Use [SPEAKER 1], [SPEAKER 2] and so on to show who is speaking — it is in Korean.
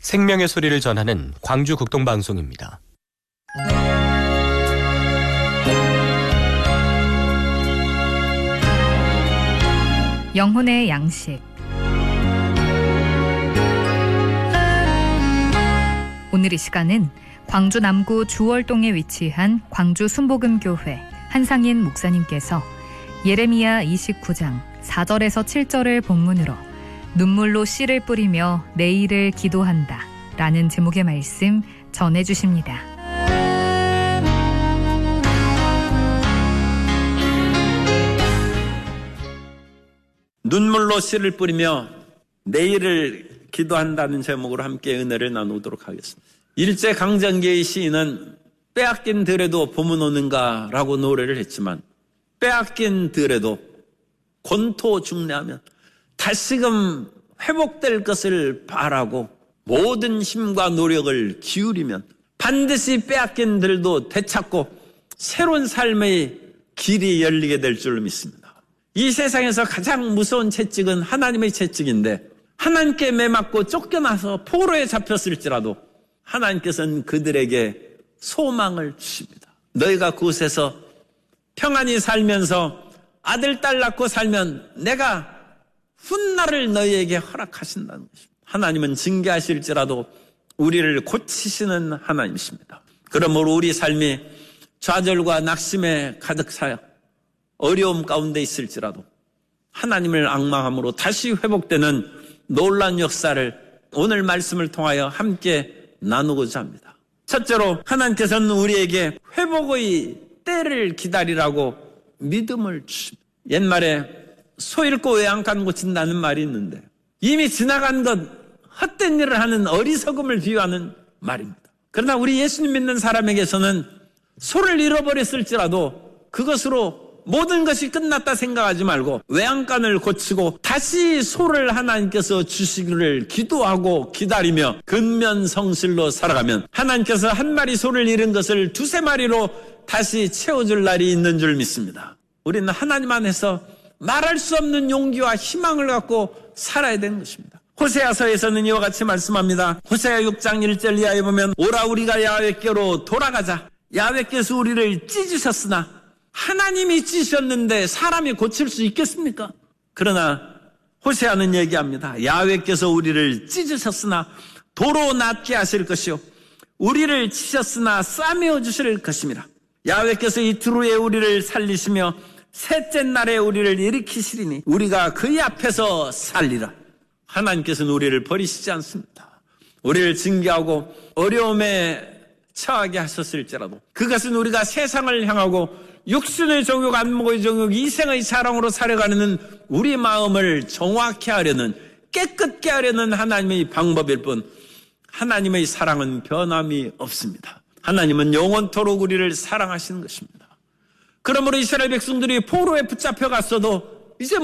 [SPEAKER 1] 생명의 소리를 전하는 광주 극동방송입니다.
[SPEAKER 2] 영혼의 양식. 오늘 이 시간은 광주 남구 주월동에 위치한 광주 순복음교회 한상인 목사님께서 예레미야 29장 4절에서 7절을 본문으로 눈물로 씨를 뿌리며 내일을 기도한다 라는 제목의 말씀 전해주십니다.
[SPEAKER 3] 눈물로 씨를 뿌리며 내일을 기도한다는 제목으로 함께 은혜를 나누도록 하겠습니다. 일제강점기의 시인은 빼앗긴 들에도 봄은 오는가 라고 노래를 했지만 빼앗긴 들에도 곤토 중래하면 다시금 회복될 것을 바라고 모든 힘과 노력을 기울이면 반드시 빼앗긴 들도 되찾고 새로운 삶의 길이 열리게 될 줄로 믿습니다. 이 세상에서 가장 무서운 채찍은 하나님의 채찍인데 하나님께 매맞고 쫓겨나서 포로에 잡혔을지라도 하나님께서는 그들에게 소망을 주십니다. 너희가 그곳에서 평안히 살면서 아들, 딸 낳고 살면 내가 훗날을 너희에게 허락하신다는 것입니다. 하나님은 징계하실지라도 우리를 고치시는 하나님이십니다. 그러므로 우리 삶이 좌절과 낙심에 가득 차여 어려움 가운데 있을지라도 하나님을 앙망함으로 다시 회복되는 놀라운 역사를 오늘 말씀을 통하여 함께 나누고자 합니다. 첫째로 하나님께서는 우리에게 회복의 때를 기다리라고 믿음을 주십니다. 옛말에 소 잃고 외양간 고친다는 말이 있는데 이미 지나간 것 헛된 일을 하는 어리석음을 비유하는 말입니다. 그러나 우리 예수님 믿는 사람에게서는 소를 잃어버렸을지라도 그것으로 모든 것이 끝났다 생각하지 말고 외양간을 고치고 다시 소를 하나님께서 주시기를 기도하고 기다리며 근면성실로 살아가면 하나님께서 한 마리 소를 잃은 것을 두세 마리로 다시 채워줄 날이 있는 줄 믿습니다. 우리는 하나님 안에서 말할 수 없는 용기와 희망을 갖고 살아야 되는 것입니다. 호세아서에서는 이와 같이 말씀합니다. 호세아 6장 1절 이하에 보면 오라 우리가 야훼께로 돌아가자. 야훼께서 우리를 찢으셨으나 하나님이 찢으셨는데 사람이 고칠 수 있겠습니까? 그러나 호세아는 얘기합니다. 야훼께서 우리를 찢으셨으나 도로 낫게 하실 것이요 우리를 치셨으나 싸매어 주실 것입니다. 야훼께서 이틀 후에 우리를 살리시며 셋째 날에 우리를 일으키시리니 우리가 그의 앞에서 살리라. 하나님께서는 우리를 버리시지 않습니다. 우리를 징계하고 어려움에 처하게 하셨을지라도 그것은 우리가 세상을 향하고 육신의 정욕, 안목의 정욕, 이생의 사랑으로 살아가는 우리 마음을 정확히 하려는 깨끗게 하려는 하나님의 방법일 뿐 하나님의 사랑은 변함이 없습니다. 하나님은 영원토록 우리를 사랑하시는 것입니다. 그러므로 이스라엘 백성들이 포로에 붙잡혀 갔어도 이제